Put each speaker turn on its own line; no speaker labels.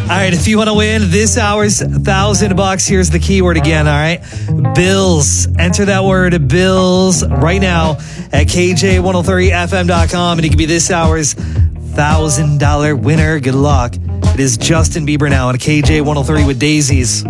All right, if you want to win this hour's $1,000, here's the keyword again, all right? Bills. Enter that word, bills, right now at KJ1030FM.com, and it could be this hour's $1,000 winner. Good luck. It is Justin Bieber now on KJ103 with Daisies.